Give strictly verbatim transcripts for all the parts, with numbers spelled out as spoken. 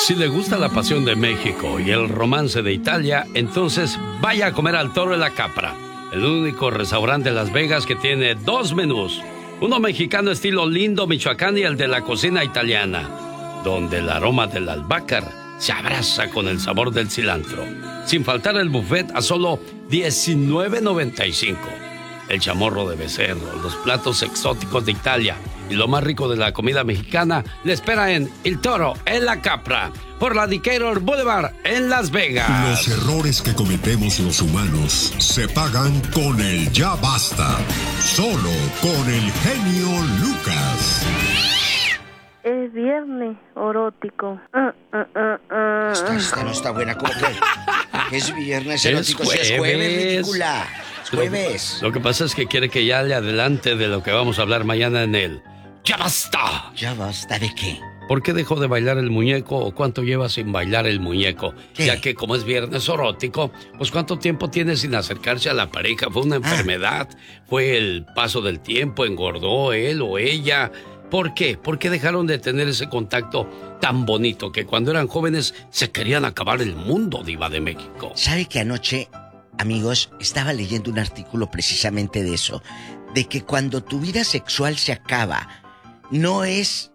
Si le gusta la pasión de México y el romance de Italia, entonces vaya a comer al Toro de la Capra, el único restaurante de Las Vegas que tiene dos menús. Uno mexicano estilo lindo Michoacán y el de la cocina italiana, donde el aroma del albácar se abraza con el sabor del cilantro. Sin faltar el buffet a solo diecinueve noventa y cinco. El chamorro de becerro, los platos exóticos de Italia y lo más rico de la comida mexicana le espera en El Toro en la Capra, por la Decatur Boulevard en Las Vegas. Los errores que cometemos los humanos se pagan con el ya basta. Solo con el genio Lucas. Es viernes erótico. Uh, uh, uh, uh. Esta, esta no está buena, ¿cómo que? Es viernes erótico, es si jueves. es jueves, ridícula. Es jueves. Lo, lo que pasa es que quiere que ya le adelante de lo que vamos a hablar mañana en el ¡Ya basta! ¿Ya basta de qué? ¿Por qué dejó de bailar el muñeco o cuánto lleva sin bailar el muñeco? ¿Qué? Ya que como es viernes erótico, pues ¿cuánto tiempo tiene sin acercarse a la pareja? ¿Fue una enfermedad? Ah. ¿Fue el paso del tiempo? ¿Engordó él o ella? ¿Por qué? ¿Por qué dejaron de tener ese contacto tan bonito que cuando eran jóvenes se querían acabar el mundo, diva de México? ¿Sabe que anoche, amigos, estaba leyendo un artículo precisamente de eso? De que cuando tu vida sexual se acaba, no es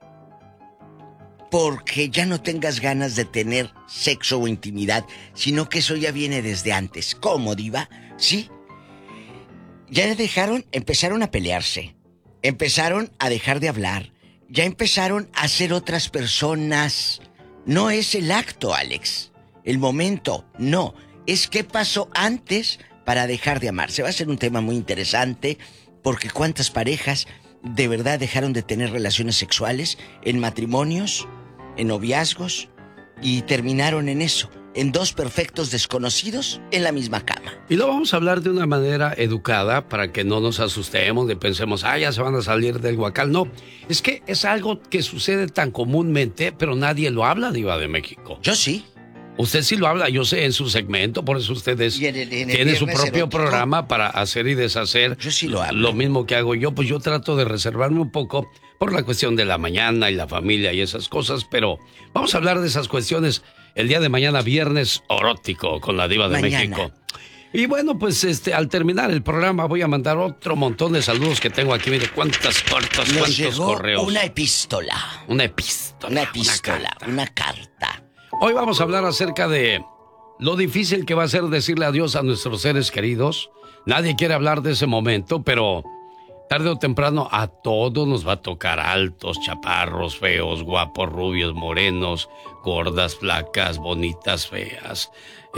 porque ya no tengas ganas de tener sexo o intimidad, sino que eso ya viene desde antes. ¿Cómo, diva? ¿Sí? Ya dejaron, empezaron a pelearse. Empezaron a dejar de hablar. Ya empezaron a ser otras personas. No es el acto, Alex. El momento, no. Es qué pasó antes para dejar de amarse. Va a ser un tema muy interesante, porque cuántas parejas de verdad dejaron de tener relaciones sexuales en matrimonios, en noviazgos, y terminaron en eso, en dos perfectos desconocidos en la misma cama. Y lo vamos a hablar de una manera educada para que no nos asustemos, de pensemos, ah, ya se van a salir del huacal. No, es que es algo que sucede tan comúnmente, pero nadie lo habla, diva de México. Yo sí. Usted sí lo habla, yo sé, en su segmento, por eso ustedes tienen su propio erótico programa para hacer y deshacer. Yo sí lo hablo. Lo mismo que hago yo, pues yo trato de reservarme un poco por la cuestión de la mañana y la familia y esas cosas, pero vamos a hablar de esas cuestiones el día de mañana, viernes erótico, con la diva de mañana. México. Y bueno, pues este, al terminar el programa voy a mandar otro montón de saludos que tengo aquí. Mire cuántas cartas, Nos cuántos llegó correos. Una epístola. Una epístola. Una epístola, Una una carta. Hoy vamos a hablar acerca de lo difícil que va a ser decirle adiós a nuestros seres queridos. Nadie quiere hablar de ese momento, pero tarde o temprano a todos nos va a tocar, altos, chaparros, feos, guapos, rubios, morenos, gordas, flacas, bonitas, feas,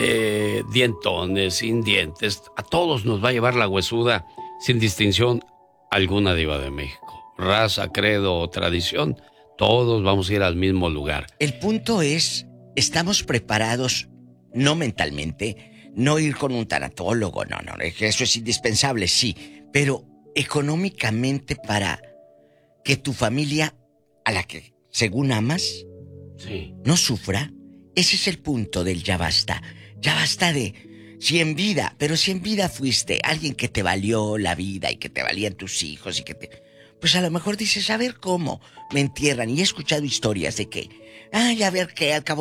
eh, dientones, sin dientes. A todos nos va a llevar la huesuda sin distinción alguna, diva de México. Raza, credo o tradición, todos vamos a ir al mismo lugar. El punto es, ¿estamos preparados, no mentalmente, no ir con un tanatólogo? No, no, eso es indispensable, sí, pero económicamente para que tu familia, a la que según amas, sí, no sufra. Ese es el punto del ya basta. Ya basta de, si en vida, pero si en vida fuiste alguien que te valió la vida y que te valían tus hijos y que te... Pues a lo mejor dices, a ver cómo me entierran. Y he escuchado historias de que, ay, a ver qué, al cabo